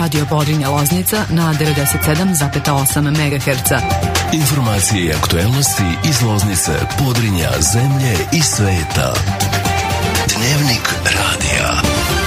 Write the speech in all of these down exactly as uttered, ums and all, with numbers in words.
Radio Podrinja Loznica na devedeset sedam zarez osam megaherca. Informacije i aktuelnosti iz Loznice, Podrinja, zemlje i sveta. Dnevnik radija.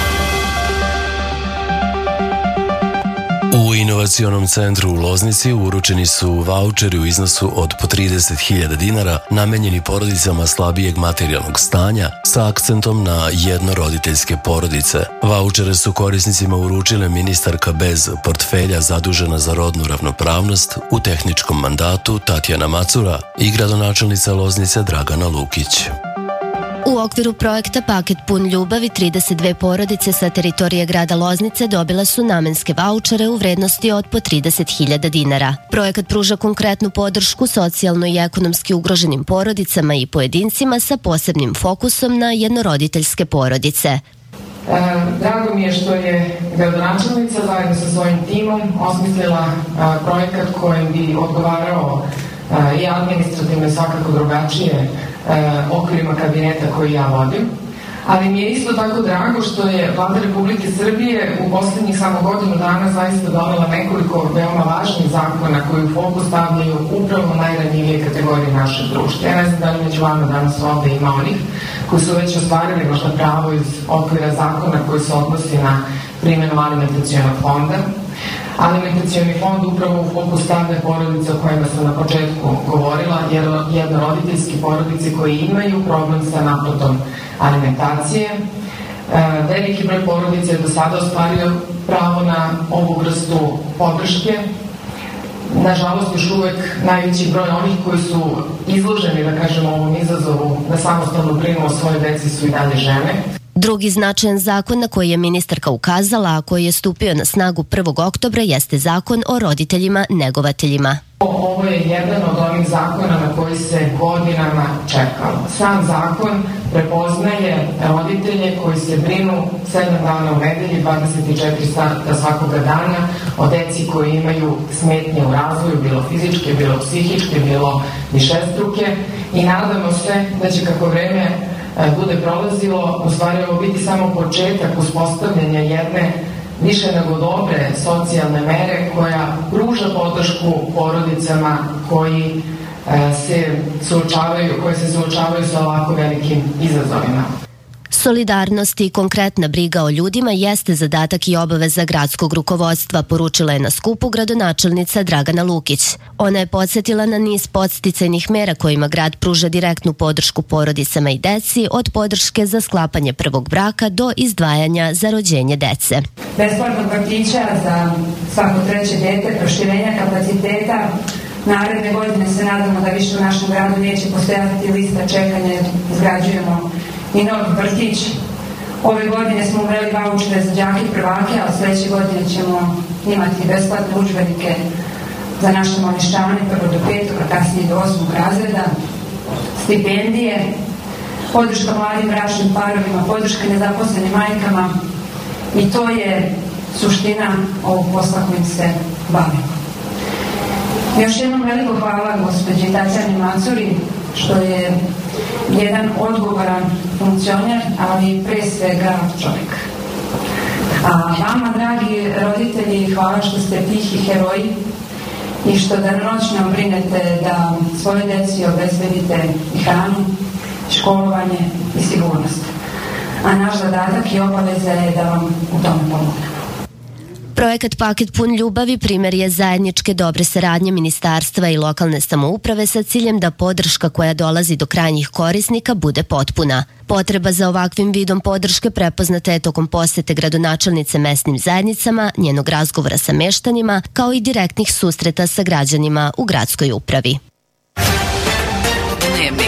U Inovacionom centru u Loznici uručeni su vaučeri u iznosu od po trideset hiljada dinara namenjeni porodicama slabijeg materijalnog stanja sa akcentom na jednoroditeljske porodice. Vaučere su korisnicima uručile ministarka bez portfelja zadužena za rodnu ravnopravnost u tehničkom mandatu Tatjana Macura i gradonačelnica Loznice Dragana Lukić. U okviru projekta Paket pun ljubavi trideset dve porodice sa teritorije grada Loznice dobile su namenske vaučere u vrednosti od po trideset hiljada dinara. Projekat pruža konkretnu podršku socijalno i ekonomski ugroženim porodicama i pojedincima sa posebnim fokusom na jednoroditeljske porodice. E, drago mi je što je gradonačelnica zajedno sa svojim timom osmislila a, projekat kojim bi odgovarao a, i administrativno svakako drugačije okvirima kabineta koji ja vodim, ali mi je isto tako drago što je Vlada Republike Srbije u poslednjih samo godinu dana zaista donela nekoliko veoma važnih zakona koji u fokus stavljaju upravo najranjivije kategorije našeg društva. Ja ne znam da li među vama danas ovde ima onih koji su već ostvarili možda pravo iz okvira zakona koji se odnosi na primjenu alimentacionog fonda. Alimentacioni fond upravo u fokus stavlja porodice o kojima sam na početku govorila, jer jednoroditeljski porodice koji imaju problem sa naplatom alimentacije. E, veliki broj porodice je do sada ostvario pravo na ovu vrstu podrške. Nažalost, još uvek najveći broj onih koji su izloženi, da kažemo, ovom izazovu da samostalno brinu o svojoj deci su i dalje žene. Drugi značajan zakon na koji je ministarka ukazala, a koji je stupio na snagu prvog oktobra, jeste zakon o roditeljima negovateljima. Ovo je jedan od onih zakona na koji se godinama čekalo. Sam zakon prepoznaje roditelje koji se brinu sedam dana u nedelji, dvadeset četiri sata svakoga dana o deci koji imaju smetnje u razvoju, bilo fizičke, bilo psihičke, bilo višestruke, i nadamo se da će kako vreme bude prolazilo, u stvari ovo biti samo početak uspostavljanja jedne više nego dobre socijalne mere koja pruža podršku porodicama koji se suočavaju, koje se suočavaju sa ovako velikim izazovima. Solidarnost i konkretna briga o ljudima jeste zadatak i obaveza gradskog rukovodstva, poručila je na skupu gradonačelnica Dragana Lukić. Ona je podsjetila na niz podsticajnih mera kojima grad pruža direktnu podršku porodicama i deci, od podrške za sklapanje prvog braka do izdvajanja za rođenje dece. Besplatnog vrtića za svako treće dete, proširenja kapaciteta. Naredne godine se nadamo da više u našem gradu neće postojati lista čekanja, izgrađujemo i nov vrtić. Ove godine smo uveli vaučere za đake i prvake, a sledeće godine ćemo imati besplatne udžbenike za naše mališane prvo do petog, a kasnije do osmog razreda, stipendije, podrška mladim bračnim parovima, podrška nezaposlenim majkama, i to je suština ovog posla kojim se bavimo. Još jednom veliko hvala gospođi Tatjani Macuri što je jedan odgovoran funkcioner, ali pre svega čovjek. A vama, dragi roditelji, hvala što ste tihi heroji i što danonoćno brinete da svoje deci obezbedite i hranu, školovanje i sigurnost. A naš zadatak i obaveza je da vam u tome pomognemo. Projekat Paket pun ljubavi primer je zajedničke dobre saradnje ministarstva i lokalne samouprave sa ciljem da podrška koja dolazi do krajnjih korisnika bude potpuna. Potreba za ovakvim vidom podrške prepoznata je tokom posete gradonačelnice mesnim zajednicama, njenog razgovora sa meštanima, kao i direktnih susreta sa građanima u gradskoj upravi. Dnevnik.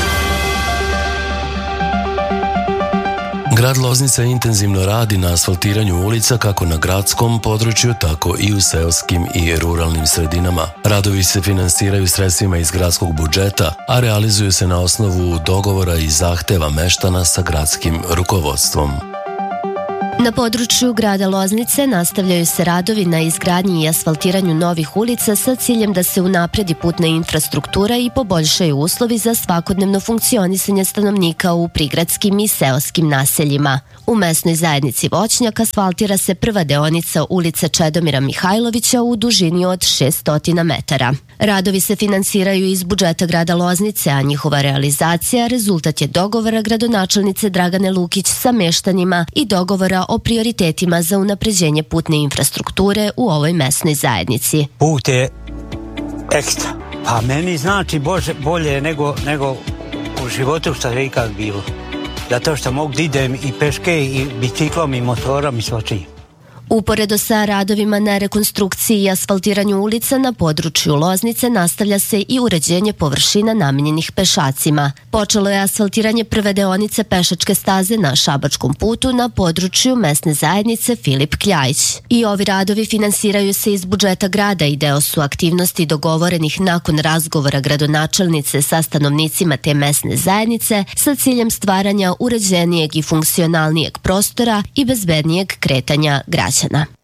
Grad Loznica intenzivno radi na asfaltiranju ulica kako na gradskom području, tako i u seoskim i ruralnim sredinama. Radovi se finansiraju sredstvima iz gradskog budžeta, a realizuju se na osnovu dogovora i zahteva meštana sa gradskim rukovodstvom. Na području grada Loznice nastavljaju se radovi na izgradnji i asfaltiranju novih ulica sa ciljem da se unapredi putna infrastruktura i poboljšaju uslovi za svakodnevno funkcionisanje stanovnika u prigradskim i seoskim naseljima. U mesnoj zajednici Voćnjak asfaltira se prva deonica ulice Čedomira Mihajlovića u dužini od šessto metara. Radovi se finansiraju iz budžeta grada Loznice, a njihova realizacija rezultat je dogovora gradonačelnice Dragane Lukić sa meštanima i dogovora o prioritetima za unapređenje putne infrastrukture u ovoj mesnoj zajednici. Put je ekstra. Pa meni znači bože, bolje nego, nego u životu što je ikad bilo. Zato što mogu da idem i peške i biciklom i motorom i svačim. Uporedo sa radovima na rekonstrukciji i asfaltiranju ulica na području Loznice nastavlja se i uređenje površina namenjenih pešacima. Počelo je asfaltiranje prve deonice pešačke staze na Šabačkom putu na području mesne zajednice Filip Kljajić. I ovi radovi finansiraju se iz budžeta grada i deo su aktivnosti dogovorenih nakon razgovora gradonačelnice sa stanovnicima te mesne zajednice sa ciljem stvaranja uređenijeg i funkcionalnijeg prostora i bezbednijeg kretanja građana.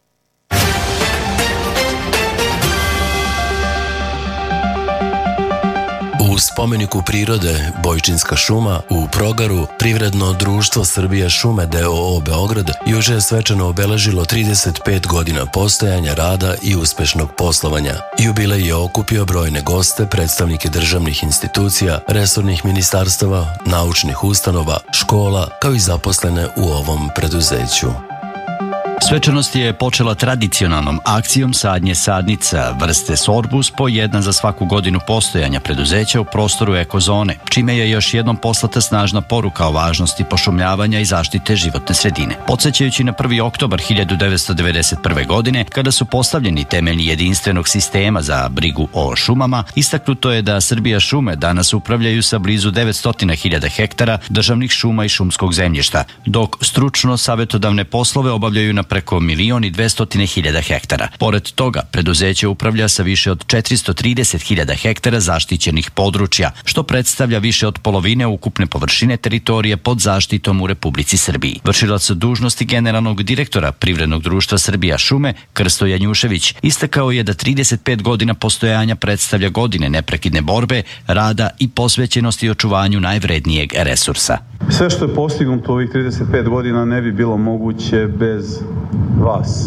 U spomeniku prirode Bojčinska šuma u Progaru Privredno društvo Srbija šume d o o Beograd juče je svečano obeležilo trideset pet godina postojanja, rada i uspešnog poslovanja. Jubilej je okupio brojne goste, predstavnike državnih institucija, resornih ministarstava, naučnih ustanova, škola, kao i zaposlene u ovom preduzeću. Svečanost je počela tradicionalnom akcijom sadnje sadnica vrste Sorbus po jedna za svaku godinu postojanja preduzeća u prostoru ekozone, čime je još jednom poslata snažna poruka o važnosti pošumljavanja i zaštite životne sredine. Podsećajući na prvi oktobar hiljadu devetsto devedeset prve. godine, kada su postavljeni temelji jedinstvenog sistema za brigu o šumama, istaknuto je da Srbija šume danas upravljaju sa blizu devetsto hiljada hektara državnih šuma i šumskog zemljišta, dok stručno savetodavne poslove obavljaju na preko milion i dvesta hiljada hektara. Pored toga, preduzeće upravlja sa više od četiristo trideset hiljada hektara zaštićenih područja, što predstavlja više od polovine ukupne površine teritorije pod zaštitom u Republici Srbiji. Vršilac dužnosti generalnog direktora Privrednog društva Srbija šume, Krsto Janjušević, istakao je da trideset pet godina postojanja predstavlja godine neprekidne borbe, rada i posvećenosti očuvanju najvrednijeg resursa. Sve što je postignuto ovih trideset pet godina ne bi bilo moguće bez vas,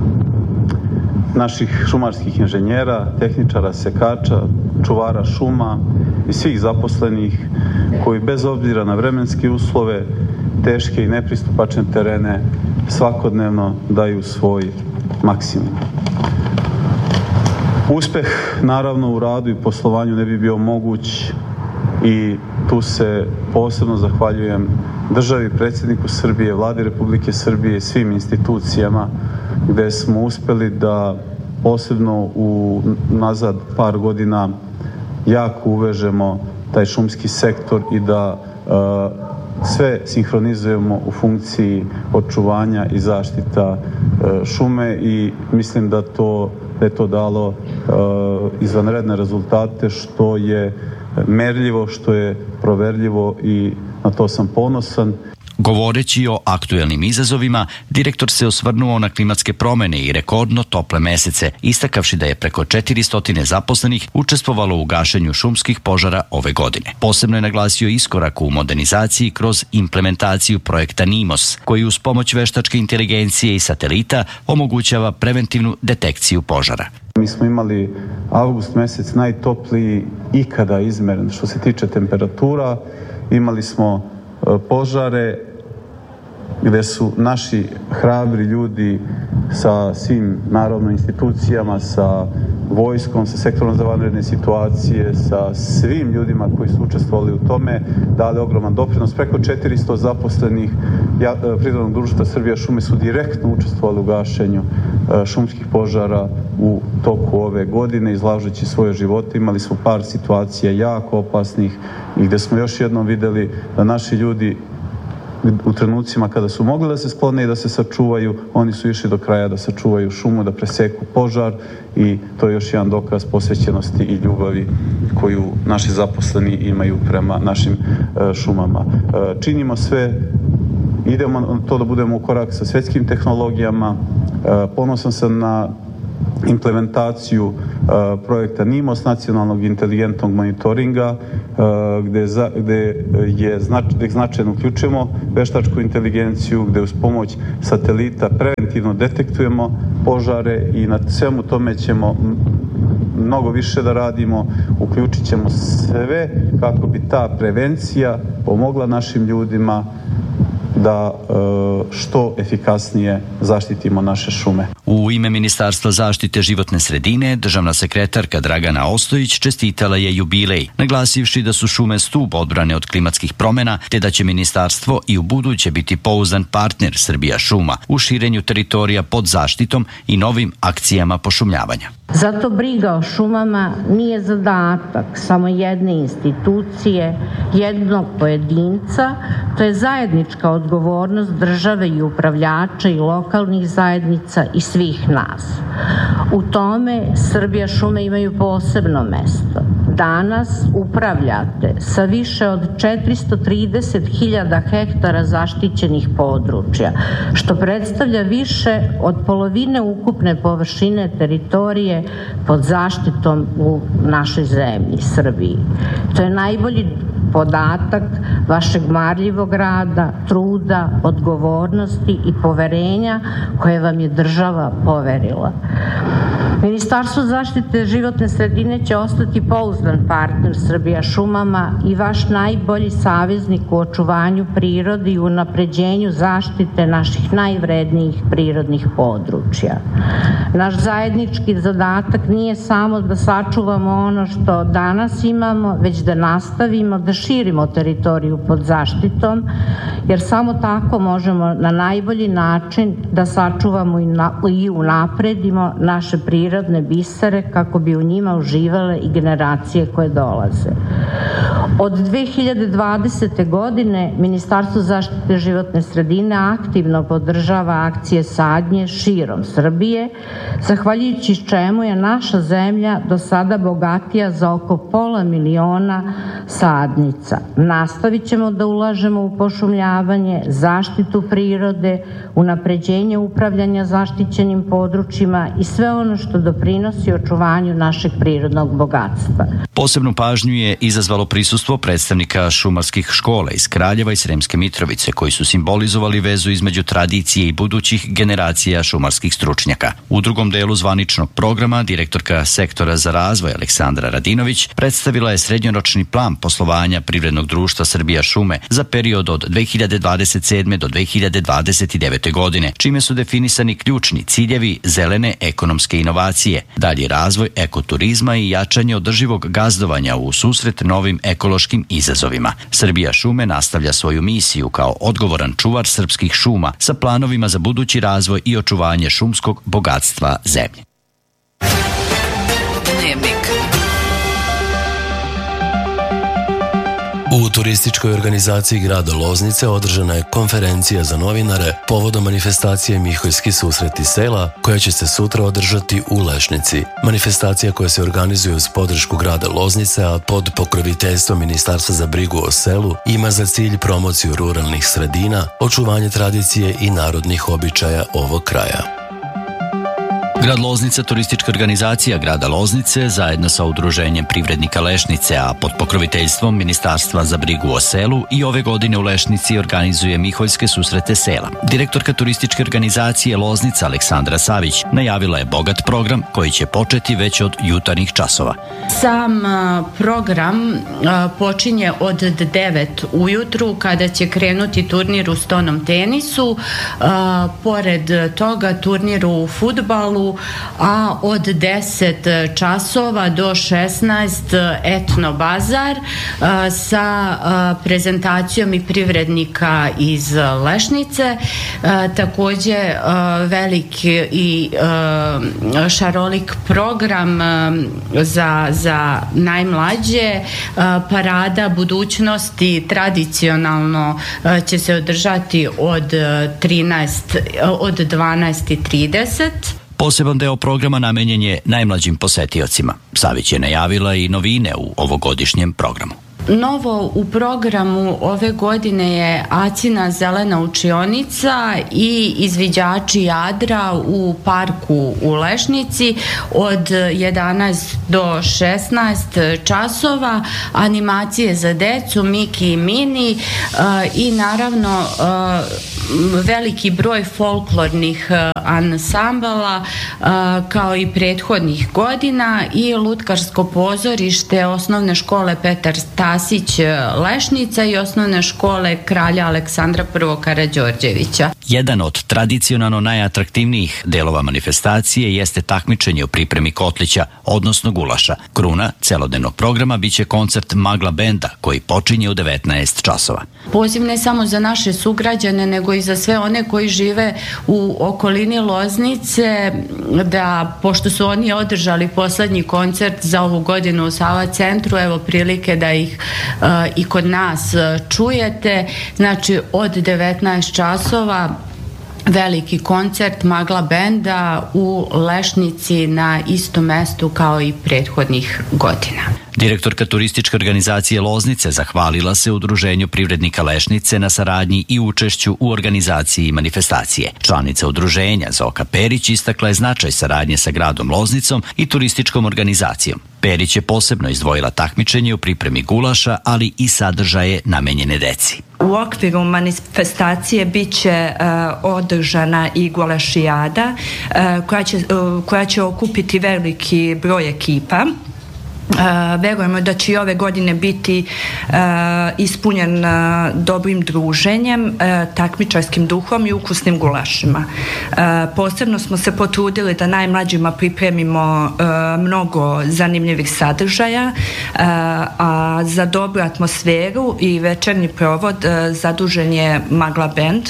naših šumarskih inženjera, tehničara, sekača, čuvara šuma i svih zaposlenih koji bez obzira na vremenske uslove, teške i nepristupačne terene svakodnevno daju svoj maksimum. Uspeh naravno u radu i poslovanju ne bi bio moguć i tu se posebno zahvaljujem državi, predsjedniku Srbije, Vladi Republike Srbije i svim institucijama gde smo uspeli da posebno u nazad par godina jako uvežemo taj šumski sektor i da uh, sve sinhronizujemo u funkciji očuvanja i zaštita uh, šume i mislim da to da je to dalo uh, izvanredne rezultate što je merljivo, što je proverljivo i na to sam ponosan. Govoreći o aktuelnim izazovima, direktor se osvrnuo na klimatske promene i rekordno tople mesece, istakavši da je preko četiristo zaposlenih učestvovalo u gašenju šumskih požara ove godine. Posebno je naglasio iskorak u modernizaciji kroz implementaciju projekta NIMOS, koji uz pomoć veštačke inteligencije i satelita omogućava preventivnu detekciju požara. Mi smo imali avgust mesec najtopliji ikada izmeren što se tiče temperatura. Imali smo požare gde su naši hrabri ljudi sa svim naravno institucijama, sa vojskom, sa sektorom za vanredne situacije, sa svim ljudima koji su učestvovali u tome, dali ogroman doprinos. Preko četiristo zaposlenih Privrednog društva Srbija šume su direktno učestvovali u gašenju šumskih požara u toku ove godine, izlažući svoje živote. Imali smo par situacija jako opasnih i gde smo još jednom videli da naši ljudi u trenucima kada su mogli da se sklone i da se sačuvaju, oni su išli do kraja da sačuvaju šumu, da preseku požar i to je još jedan dokaz posvećenosti i ljubavi koju naši zaposleni imaju prema našim šumama. Činimo sve idemo na to da budemo u korak sa svetskim tehnologijama. Ponosan sam na implementaciju uh, projekta NIMOS, nacionalnog inteligentnog monitoringa, uh, gde, za, gde je znač, gde značajno uključujemo veštačku inteligenciju, gde uz pomoć satelita preventivno detektujemo požare i na svemu tome ćemo mnogo više da radimo, uključit ćemo sve kako bi ta prevencija pomogla našim ljudima da što efikasnije zaštitimo naše šume. U ime Ministarstva zaštite životne sredine, državna sekretarka Dragana Ostojić čestitala je jubilej, naglasivši da su šume stub odbrane od klimatskih promena, te da će ministarstvo i u buduće biti pouzdan partner Srbija šuma u širenju teritorija pod zaštitom i novim akcijama pošumljavanja. Zato briga o šumama nije zadatak samo jedne institucije, jednog pojedinca, to je zajednička odgovornost države i upravljača i lokalnih zajednica i svih nas. U tome Srbija šume imaju posebno mesto. Danas upravljate sa više od četiristo trideset hiljada hektara zaštićenih područja, što predstavlja više od polovine ukupne površine teritorije pod zaštitom u našoj zemlji, Srbiji. To je najbolji podatak vašeg marljivog rada, truda, odgovornosti i poverenja koje vam je država poverila. Ministarstvo zaštite životne sredine će ostati pouzdan partner Srbija šumama i vaš najbolji saveznik u očuvanju prirode i unapređenju zaštite naših najvrednijih prirodnih područja. Naš zajednički zadatak nije samo da sačuvamo ono što danas imamo, već da nastavimo da širimo teritoriju pod zaštitom, jer samo tako možemo na najbolji način da sačuvamo i, na, i unapredimo naše prirodne bisere kako bi u njima uživale i generacije koje dolaze. Od dve hiljade dvadesete. godine Ministarstvo zaštite životne sredine aktivno podržava akcije sadnje širom Srbije, zahvaljujući čemu je naša zemlja do sada bogatija za oko pola miliona sadnica. Nastavit ćemo da ulažemo u pošumljavanje, zaštitu prirode, unapređenje upravljanja zaštićenim područjima i sve ono što doprinosi očuvanju našeg prirodnog bogatstva. Posebnu pažnju je izazvalo prisustvo predstavnika šumarskih škola iz Kraljeva i Sremske Mitrovice, koji su simbolizovali vezu između tradicije i budućih generacija šumarskih stručnjaka. U drugom delu zvaničnog programa direktorka sektora za razvoj Aleksandra Radinović predstavila je srednjoročni plan poslovanja privrednog društva Srbija šume za period od dve hiljade dvadeset sedme. do dve hiljade dvadeset devete. godine, čime su definisani ključni ciljevi zelene ekonomske inovacije, dalji razvoj ekoturizma i jačanje održivog gazdovanja u susret novim ekološkim izazovima. Srbija šume nastavlja svoju misiju kao odgovoran čuvar srpskih šuma sa planovima za budući razvoj i očuvanje šumskog bogatstva zemlje. Dnevnik. U turističkoj organizaciji grada Loznice održana je konferencija za novinare povodom manifestacije Miholjski susreti sela, koja će se sutra održati u Lešnici. Manifestacija koja se organizuje uz podršku grada Loznice, a pod pokroviteljstvom Ministarstva za brigu o selu, ima za cilj promociju ruralnih sredina, očuvanje tradicije i narodnih običaja ovog kraja. Grad Loznica, turistička organizacija grada Loznice, zajedno sa Udruženjem privrednika Lešnice, a pod pokroviteljstvom Ministarstva za brigu o selu, i ove godine u Lešnici organizuje Miholjske susrete sela. Direktorka turističke organizacije Loznica Aleksandra Savić najavila je bogat program koji će početi već od jutarnjih časova. Sam program počinje od devet ujutru kada će krenuti turnir u stonom tenisu, pored toga turnir u fudbalu, a od deset časova do šesnaest etno bazar sa prezentacijom i privrednika iz Lešnice, takođe velik i šarolik program za, za najmlađe, parada budućnosti tradicionalno će se održati od trinaest, od dvanaest i trideset. Poseban deo programa namenjen je najmlađim posetiocima. Savić je najavila i novine u ovogodišnjem programu. Novo u programu ove godine je Acina zelena učionica i izviđači Jadra u parku u Lešnici od jedanaest do šesnaest časova, animacije za decu, Miki i Mini i naravno veliki broj folklornih ansambala kao i prethodnih godina i lutkarsko pozorište osnovne škole Petar Stasić Lešnica i osnovne škole Kralja Aleksandra I. Karađorđevića. Jedan od tradicionalno najatraktivnijih delova manifestacije jeste takmičenje u pripremi kotlića, odnosno gulaša. Kruna celodnevnog programa biće koncert Magla benda koji počinje u devetnaest časova. Poziv ne samo za naše sugrađane, nego i za sve one koji žive u okolini Loznice, da, pošto su oni održali poslednji koncert za ovu godinu u Sava centru, evo prilike da ih uh, i kod nas uh, čujete. Znači, od devetnaest časova veliki koncert Magla benda u Lešnici na istom mestu kao i prethodnih godina. Direktorka turističke organizacije Loznice zahvalila se Udruženju privrednika Lešnice na saradnji i učešću u organizaciji manifestacije. Članica udruženja Zoka Perić istakla je značaj saradnje sa gradom Loznicom i turističkom organizacijom. Perić je posebno izdvojila takmičenje u pripremi gulaša, ali i sadržaje namenjene deci. U okviru manifestacije bit će uh, održana i gulašijada uh, koja će, uh, koja će okupiti veliki broj ekipa. Uh, verujemo da će i ove godine biti uh, ispunjen uh, dobrim druženjem, uh, takmičarskim duhom i ukusnim gulašima. Uh, posebno smo se potrudili da najmlađima pripremimo uh, mnogo zanimljivih sadržaja, uh, a za dobru atmosferu i večernji provod uh, zadužen je Magla bend.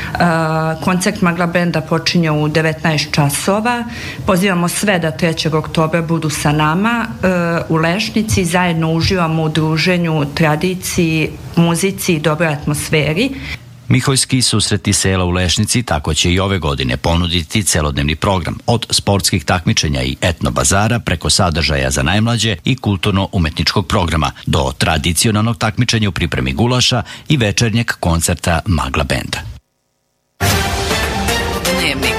Uh, koncert Magla benda počinje u devetnaest časova. Pozivamo sve da trećeg oktobra budu sa nama uh, u Lešnici, zajedno uživamo u druženju, tradiciji, muzici i dobroj atmosferi. Miholjski susreti sela u Lešnici tako će i ove godine ponuditi celodnevni program od sportskih takmičenja i etno bazara preko sadržaja za najmlađe i kulturno-umetničkog programa do tradicionalnog takmičenja u pripremi gulaša i večernjeg koncerta Magla benda. Dnevnik.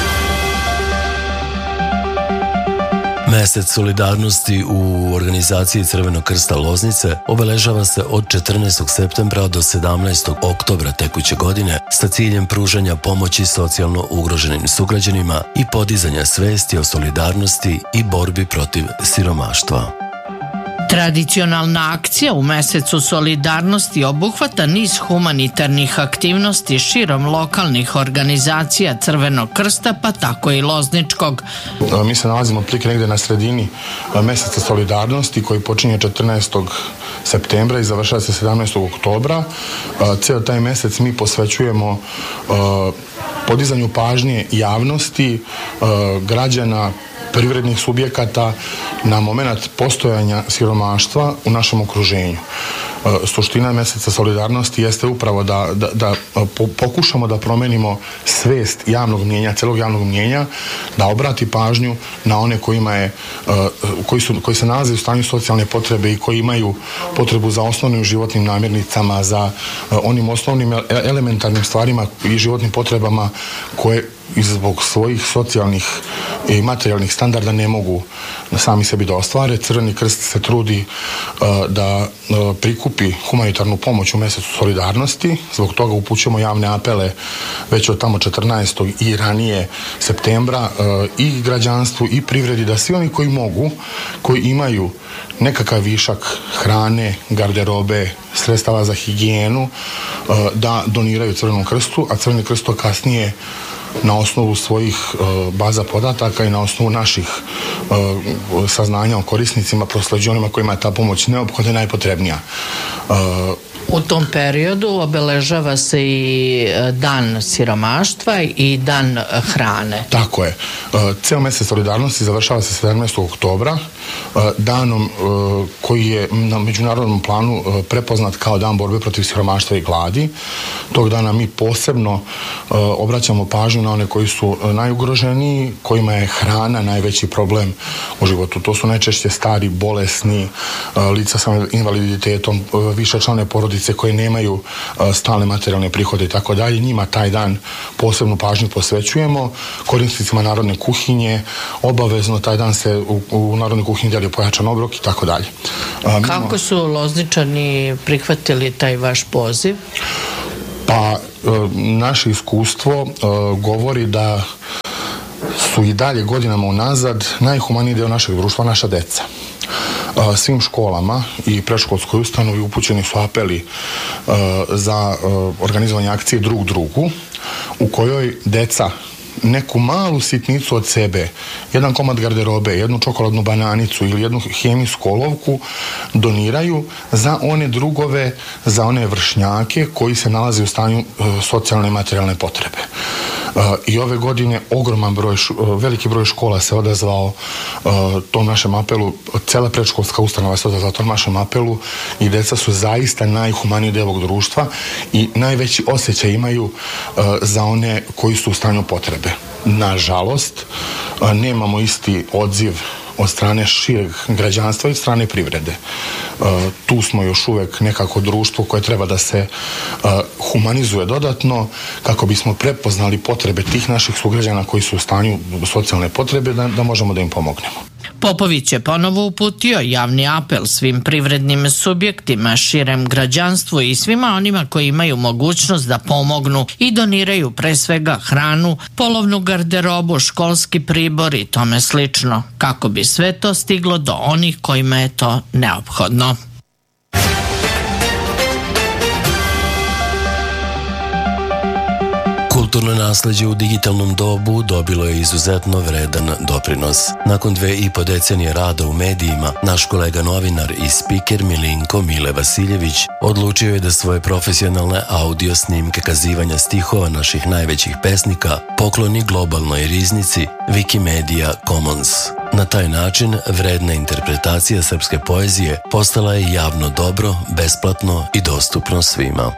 Mesec solidarnosti u organizaciji Crvenog krsta Loznice obeležava se od četrnaestog septembra do sedamnaestog oktobra tekuće godine sa ciljem pružanja pomoći socijalno ugroženim sugrađanima i podizanja svesti o solidarnosti i borbi protiv siromaštva. Tradicionalna akcija u mesecu solidarnosti obuhvata niz humanitarnih aktivnosti širom lokalnih organizacija Crvenog krsta, pa tako i Lozničkog. Mi se nalazimo otprilike negde na sredini meseca solidarnosti koji počinje četrnaestog septembra i završava se sedamnaestog oktobra. Ceo taj mesec mi posvećujemo podizanju pažnje javnosti, građana, privrednih subjekata na moment postojanja siromaštva u našem okruženju. Suština meseca solidarnosti jeste upravo da, da, da pokušamo da promenimo svest javnog mnjenja, celog javnog mnjenja, da obrati pažnju na one kojima je, koji, su, koji se nalaze u stanju socijalne potrebe i koji imaju potrebu za osnovnim životnim namirnicama, za onim osnovnim elementarnim stvarima i životnim potrebama koje i zbog svojih socijalnih i materijalnih standarda ne mogu sami sebi da ostvare. Crveni krst se trudi uh, da uh, prikupi humanitarnu pomoć u mesecu solidarnosti, zbog toga upućujemo javne apele već od tamo četrnaestog i ranije septembra uh, i građanstvu i privredi, da svi oni koji mogu, koji imaju nekakav višak hrane, garderobe, sredstava za higijenu, uh, da doniraju Crvenom krstu, a Crveni krst to kasnije na osnovu svojih uh, baza podataka i na osnovu naših uh, saznanja o korisnicima prosleđuje onima kojima je ta pomoć neophodna i najpotrebnija. Uh, U tom periodu obeležava se i dan siromaštva i dan hrane. Tako je. Ceo mesec solidarnosti završava se sedamnaestog oktobra, danom koji je na međunarodnom planu prepoznat kao dan borbe protiv siromaštva i gladi. Tog dana mi posebno obraćamo pažnju na one koji su najugroženiji, kojima je hrana najveći problem u životu. To su najčešće stari, bolesni, lica sa invaliditetom, višečlane porodice koje nemaju stalne materijalne prihode i tako dalje. Njima taj dan posebnu pažnju posvećujemo. Korisnicima narodne kuhinje obavezno taj dan se u, u narodnoj kuhinji deli pojačan obrok i tako dalje. Kako su Lozničani prihvatili taj vaš poziv? Pa naše iskustvo govori da su i dalje godinama unazad najhumaniji deo našeg društva naša deca. Svim školama i predškolskoj ustanovi upućeni su apeli za organizovanje akcije Drug drugu, u kojoj deca neku malu sitnicu od sebe, jedan komad garderobe, jednu čokoladnu bananicu ili jednu hemijsku olovku doniraju za one drugove, za one vršnjake koji se nalaze u stanju socijalne i materijalne potrebe. I ove godine ogroman broj, veliki broj škola se odazvao tom našem apelu, cela predškolska ustanova se odazvala tom našem apelu i deca su zaista najhumaniji deo ovog društva i najveći osjećaj imaju za one koji su u stanju potrebe. Nažalost, nemamo isti odziv od strane šireg građanstva i od strane privrede. Tu smo još uvek nekako društvo koje treba da se humanizuje dodatno kako bismo prepoznali potrebe tih naših sugrađana koji su u stanju socijalne potrebe da, da možemo da im pomognemo. Popović je ponovo uputio javni apel svim privrednim subjektima, širem građanstvu i svima onima koji imaju mogućnost da pomognu i doniraju pre svega hranu, polovnu garderobu, školski pribor i tome slično, kako bi sve to stiglo do onih kojima je to neophodno. Kulturno nasleđe u digitalnom dobu dobilo je izuzetno vredan doprinos. Nakon dve i po decenije rada u medijima, naš kolega novinar i spiker Milinko Mile Vasiljević odlučio je da svoje profesionalne audio snimke kazivanja stihova naših najvećih pesnika pokloni globalnoj riznici Wikimedia Commons. Na taj način vredna interpretacija srpske poezije postala je javno dobro, besplatno i dostupno svima.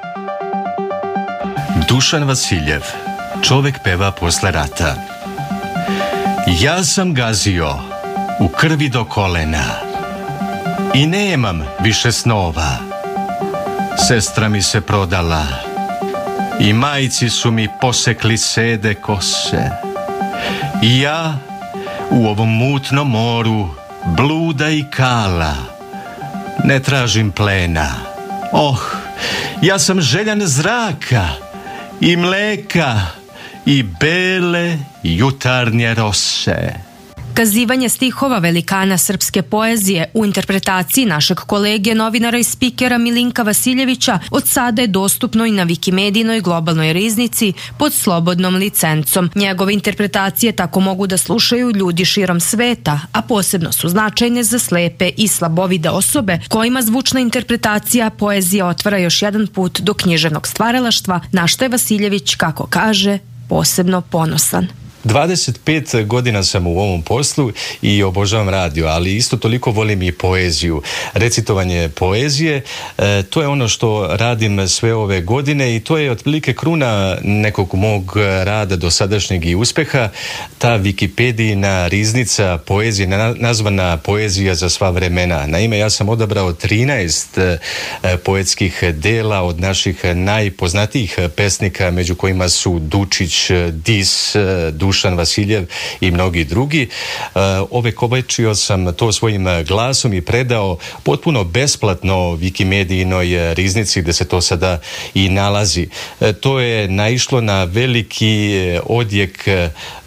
Dušan Vasiljev, čovek peva posle rata. Ja sam gazio u krvi do kolena i nemam više snova. Sestra mi se prodala i majci su mi posekli sede kose. I ja u ovom mutnom moru bluda i kala ne tražim plena. Oh, ja sam željan zraka i mleka i bele jutarnje rose. Kazivanje stihova velikana srpske poezije u interpretaciji našeg kolege, novinara i spikera Milinka Vasiljevića od sada je dostupno i na Wikimedijinoj globalnoj riznici pod slobodnom licencom. Njegove interpretacije tako mogu da slušaju ljudi širom sveta, a posebno su značajne za slepe i slabovide osobe kojima zvučna interpretacija poezije otvara još jedan put do književnog stvaralaštva, na što je Vasiljević, kako kaže, posebno ponosan. dvadeset pet godina sam u ovom poslu i obožavam radio, ali isto toliko volim i poeziju. Recitovanje poezije, e, to je ono što radim sve ove godine i to je otprilike kruna nekog mog rada dosadašnjeg i uspeha. Ta Wikipedijina riznica poezije, nazvana Poezija za sva vremena. Naime, ja sam odabrao trinaest e, poetskih dela od naših najpoznatijih pesnika, među kojima su Dučić, Dis, Duš Dušan Vasiljev i mnogi drugi. Ove kovečio sam to svojim glasom i predao potpuno besplatno Wikimedijinoj riznici gde se to sada i nalazi. To je naišlo na veliki odjek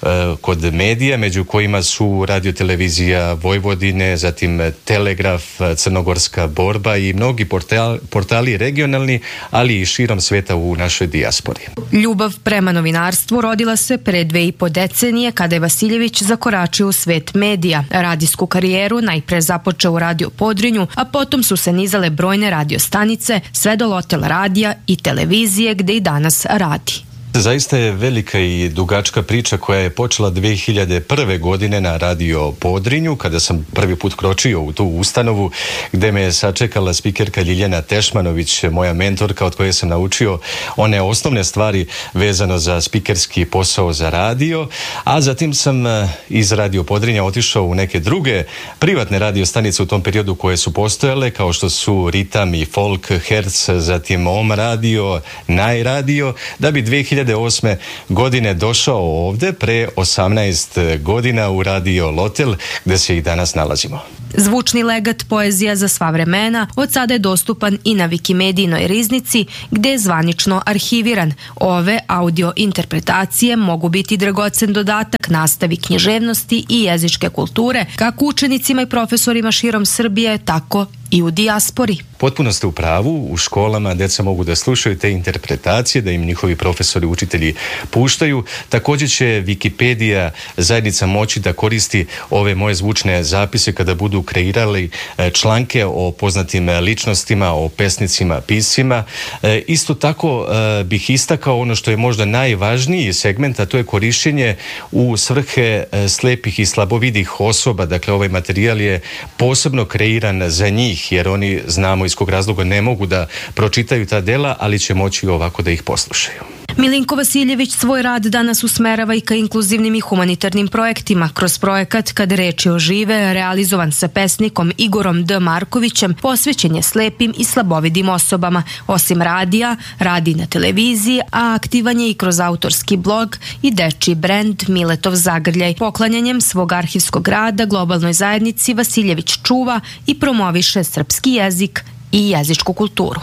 kod medija, među kojima su radiotelevizija Vojvodine, zatim Telegraf, Crnogorska borba i mnogi portali, portali regionalni, ali i širom sveta u našoj dijaspori. Ljubav prema novinarstvu rodila se pre dve i po decenije kada je Vasiljević zakoračio u svet medija. Radijsku karijeru najpre započeo u Radio Podrinju, a potom su se nizale brojne radio stanice, sve do Lotel radija i televizije gde i danas radi. Zaista je velika i dugačka priča koja je počela dve hiljade prve. godine na Radio Podrinju, kada sam prvi put kročio u tu ustanovu gde me je sačekala spikerka Ljiljana Tešmanović, moja mentorka od koje sam naučio one osnovne stvari vezano za spikerski posao za radio, a zatim sam iz Radio Podrinja otišao u neke druge privatne radio stanice u tom periodu koje su postojale, kao što su Ritam i Folk, Herc, zatim Om radio, Naj radio, da bi dve hiljade osme. godine došao ovde pre osamnaest godina u Radio Lotel, gde se i danas nalazimo. Zvučni legat Poezija za sva vremena od sada je dostupan i na Wikimedijinoj riznici, gde je zvanično arhiviran. Ove audio interpretacije mogu biti dragocen dodatak nastavi književnosti i jezičke kulture, kako učenicima i profesorima širom Srbije, tako i u dijaspori. Potpuno ste u pravu, u školama deca mogu da slušaju te interpretacije, da im njihovi profesori, učitelji puštaju. Također će Wikipedija zajednica moći da koristi ove moje zvučne zapise kada budu kreirali članke o poznatim ličnostima, o pesnicima, piscima. E, isto tako e, bih istakao ono što je možda najvažniji segment, a to je korišćenje u svrhe e, slepih i slabovidih osoba. Dakle, ovaj materijal je posebno kreiran za njih, jer oni, znamo iz kog razloga, ne mogu da pročitaju ta dela, ali će moći ovako da ih poslušaju. Milinko Vasiljević svoj rad danas usmerava i ka inkluzivnim i humanitarnim projektima. Kroz projekat Kad reči ožive, realizovan sa pesnikom Igorom D. Markovićem, posvećen je slepim i slabovidim osobama. Osim radija, radi na televiziji, a aktivan je i kroz autorski blog i dečiji brend Miletov Zagrljaj. Poklanjanjem svog arhivskog rada globalnoj zajednici Vasiljević čuva i promoviše srpski jezik i jezičku kulturu.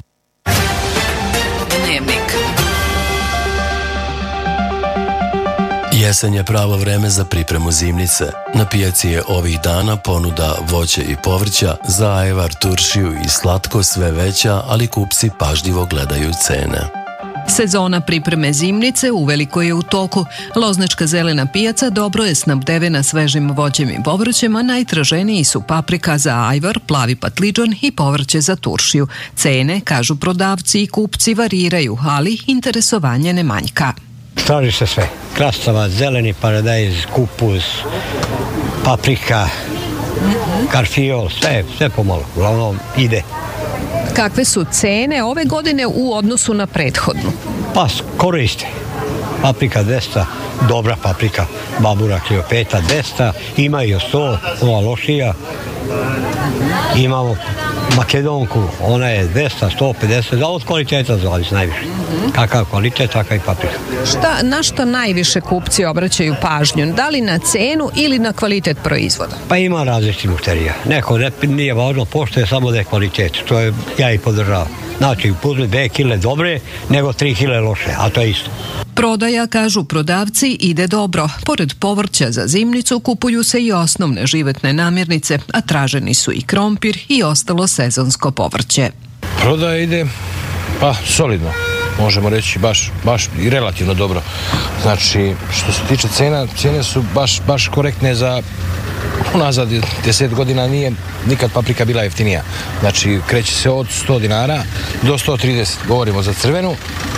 Dnevnik. Jesen je pravo vreme za pripremu zimnice. Na pijaci je ovih dana ponuda voće i povrća, za ajvar, turšiju i slatko sve veća, ali kupci pažljivo gledaju cene. Sezona pripreme zimnice uveliko je u toku. Loznička zelena pijaca dobro je snabdevena svežim voćem i povrćem, a najtraženiji su paprika za ajvar, plavi patliđan i povrće za turšiju. Cene, kažu prodavci i kupci, variraju, ali interesovanje ne manjka. Traži se sve. Krastavac, zeleni paradajz, kupus, paprika, karfiol, sve, sve pomalo. Uglavnom ide. Kakve su cene ove godine u odnosu na prethodnu? Pa skoro iste. Paprika dvesta, dobra paprika, babura Kleopeta dvesta, ima i o sto, ova lošija. Imamo makedonku, ona je dvesta, sto pedeset, od kvaliteta zavisi najviše. Kakav kvalitet, takav i paprika. Šta, na što najviše kupci obraćaju pažnju? Da li na cenu ili na kvalitet proizvoda? Pa ima različitih mušterija. Neko ne, nije važno, pošto je samo da je kvalitet. To je, ja i podržavam. Znači, uzme dve kile dobre, nego tri kile loše, a to je isto. Prodaja, kažu prodavci, ide dobro. Pored povrća za zimnicu kupuju se i osnovne živetne namirnice, a traženi su i krompir i ostalo sezonsko povrće. Prodaja ide, pa solidno, možemo reći baš, baš i relativno dobro. Znači, što se tiče cena, cijene su baš, baš korektne za unazad deset godina nije nikad paprika bila jeftinija. Znači, kreće se od sto dinara do sto trideset, govorimo za crvenu,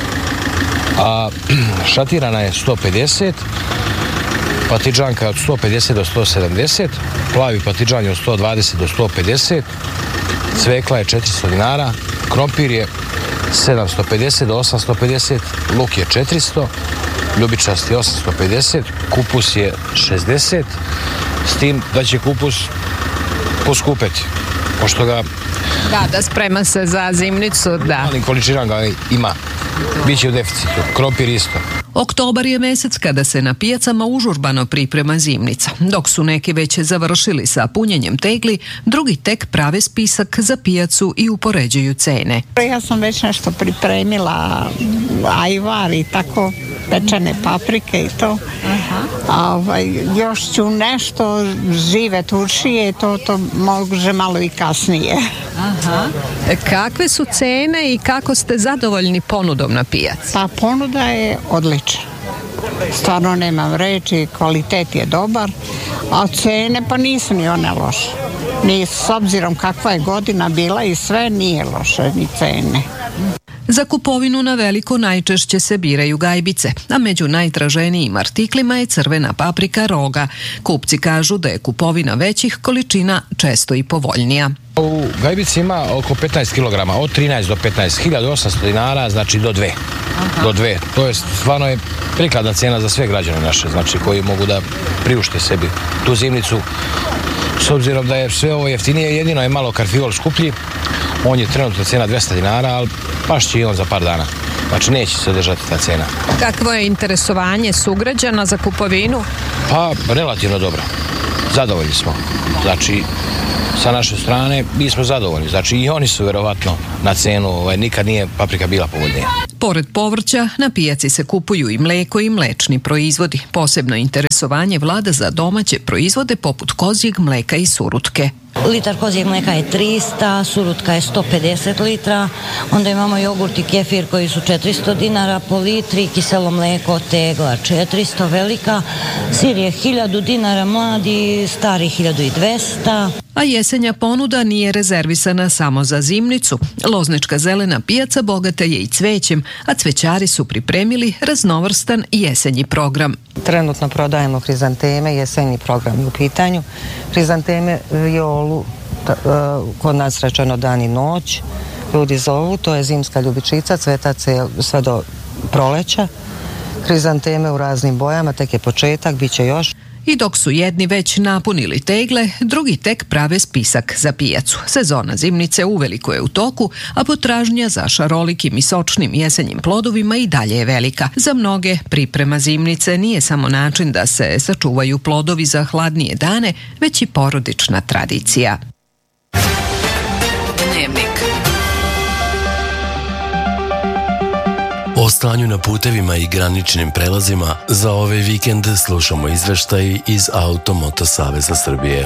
a šatirana je sto pedeset, patidžanka od sto pedeset do sto sedamdeset, plavi patidžan je od sto dvadeset do sto pedeset, cvekla je četiristo dinara, krompir je sedamsto pedeset do osamsto pedeset, luk je četiristo, ljubičast je osamsto pedeset, kupus je šezdeset, s tim da će kupus poskupeti, pošto ga... Da, da sprema se za zimnicu, da. Malim količinama ga ima, bit će u deficitu, krompir isto. Oktobar je mesec kada se na pijacama užurbano priprema zimnica. Dok su neki već završili sa punjenjem tegli, drugi tek prave spisak za pijacu i upoređuju cene. Ja sam već nešto pripremila, ajvar i tako, pečene paprike i to. A ovaj, još ću nešto žive turšije, to, to može malo i kasnije. Aha. Kakve su cene i kako ste zadovoljni ponudom na pijaci? Pa ponuda je odlična. Stvarno nemam reči, kvalitet je dobar, a cene pa nisu ni one loše. Ni s obzirom kakva je godina bila i sve, nije loše ni cene. Za kupovinu na veliko najčešće se biraju gajbice, a među najtraženijim artiklima je crvena paprika roga. Kupci kažu da je kupovina većih količina često i povoljnija. U gajbici ima oko petnaest kilograma, od trinaest do petnaest, hiljadu osamsto dinara, znači do dve. Aha. Do dve. To je stvarno je prikladna cena za sve građane naše, znači koji mogu da priušte sebi tu zimnicu. S obzirom da je sve ovo jeftinije, jedino je malo karfiol skuplji, on je trenutno cena dvesta dinara, ali baš će i on za par dana. Znači neće se držati ta cena. Kakvo je interesovanje sugrađana za kupovinu? Pa relativno dobro. Zadovoljni smo. Znači sa naše strane mi smo zadovoljni. Znači i oni su verovatno na cenu, ovaj, nikad nije paprika bila povoljnija. Pored povrća, na pijaci se kupuju i mleko i mlečni proizvodi. Posebno interesovanje vlada za domaće proizvode poput kozjeg mleka i surutke. Litar kozjeg mleka je trista, surutka je sto pedeset litra, onda imamo jogurt i kefir koji su četiristo dinara po litri, kiselo mleko tegla četiristo velika, sir je hiljadu dinara mladi, stari hiljadu dvesta. A jesenja ponuda nije rezervisana samo za zimnicu. Loznička zelena pijaca bogata je i cvećem, a cvećari su pripremili raznovrstan jesenji program. Trenutno prodajemo hrizanteme, jesenji program je u pitanju. Hrizanteme violu, kod nas rečeno dan i noć, ljudi zovu, to je zimska ljubičica, cveta sve do proleća. Hrizanteme u raznim bojama, tek je početak, bit će još. I dok su jedni već napunili tegle, drugi tek prave spisak za pijacu. Sezona zimnice uveliko je u toku, a potražnja za šarolikim i sočnim jesenjim plodovima i dalje je velika. Za mnoge priprema zimnice nije samo način da se sačuvaju plodovi za hladnije dane, već i porodična tradicija. Dnevnik. O stanju na putevima i graničnim prelazima za ovaj vikend slušamo izveštaj iz Automoto Saveza Srbije.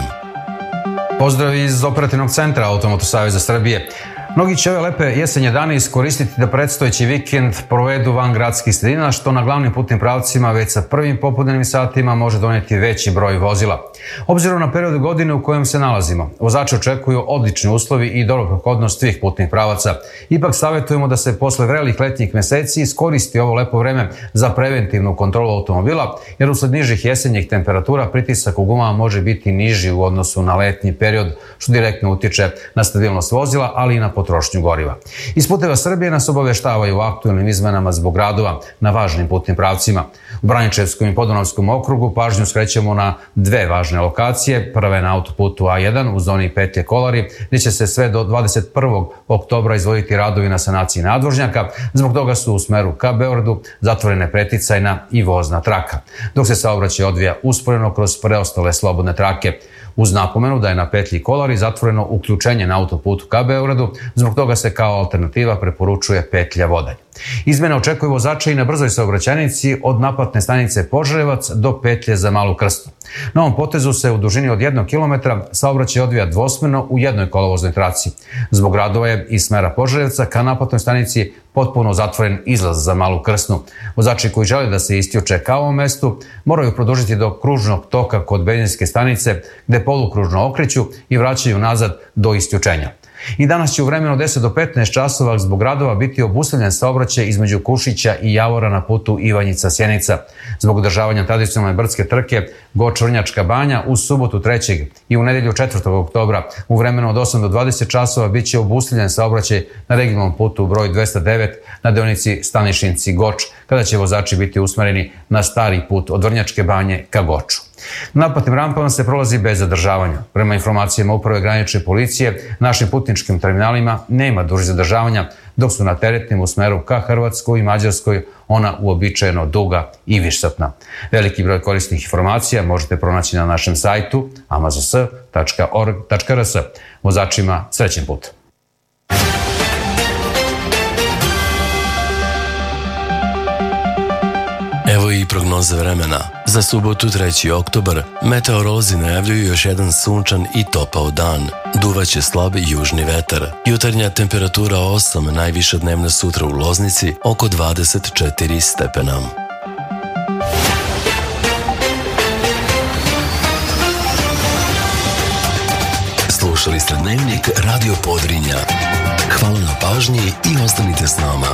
Pozdrav iz operativnog centra Automoto Saveza Srbije. Mnogi će ove lepe jesenje dane iskoristiti da predstojeći vikend provedu van gradskih sredina, što na glavnim putnim pravcima već sa prvim popodnevnim satima može doneti veći broj vozila. Obzirom na period godine u kojem se nalazimo, vozači očekuju odlični uslovi i dobra prohodnost svih putnih pravaca. Ipak savjetujemo da se posle vrelih letnjih meseci iskoristi ovo lepo vreme za preventivnu kontrolu automobila, jer usled nižih jesenjih temperatura pritisak u gumama može biti niži u odnosu na letnji period, što direktno utiče na stabilnost vozila, ali i na potrošnju goriva. Iz Puteva Srbije nas obaveštavaju o aktualnim izmenama zbog radova na važnim putnim pravcima. U Braničevskom i Podunavskom okrugu pažnju skrećemo na dve važne lokacije. Prva je na autoputu A jedan u zoni petlje Kolari, gdje će se sve do dvadeset prvog oktobra izvoditi radovi na sanaciji nadvožnjaka. Zbog toga su u smeru ka Beogradu zatvorene preticajna i vozna traka, dok se saobraćaj odvija usporeno kroz preostale slobodne trake. Uz napomenu da je na petlji Kolari zatvoreno uključenje na autoputu ka Beogradu, zbog toga se kao alternativa preporučuje petlja Vodalj. Izmene očekuju vozače i na brzoj saobraćajnici od naplatne stanice Požarevac do petlje za Malu Krstu. Na ovom potezu se u dužini od jednog kilometra saobraćaj odvija dvosmerno u jednoj kolovoznoj traci. Zbog radova je iz smera Požarevca ka naplatnoj stanici potpuno zatvoren izlaz za Malu Krsnu. Vozači koji žele da se isključe ka ovom mestu moraju produžiti do kružnog toka kod benzinske stanice, gde polukružno okreću i vraćaju nazad do isključenja. I danas će u vremenu od deset do petnaest časova zbog radova biti obustavljen saobraćaj između Kušića i Javora na putu Ivanjica-Sjenica. Zbog održavanja tradicionalne brdske trke Goč-Vrnjačka banja u subotu trećeg i u nedelju četvrtog oktobra u vremenu od osam do dvadeset časova bit će obustavljen saobraćaj na regionalnom putu broj dvesta devet na deonici Stanišinci-Goč, kada će vozači biti usmereni na stari put od Vrnjačke banje ka Goču. Na naplatnim rampama se prolazi bez zadržavanja. Prema informacijama Uprave granične policije, našim putničkim terminalima nema dužih zadržavanja, dok su na teretnim u smeru ka Hrvatskoj i Mađarskoj ona uobičajeno duga i višsatna. Veliki broj korisnih informacija možete pronaći na našem sajtu amazos tačka org tačka rs. Vozačima srećen put! Evo i prognoze vremena. Za subotu treći oktobar meteorolozi najavljuju još jedan sunčan i topao dan. Duvaće slab južni vetar. Jutarnja temperatura osam, najviša dnevna sutra u Loznici oko dvadeset četiri stepena. Slušali ste Dnevnik Radio Podrinja. Hvala na pažnji i ostanite s nama.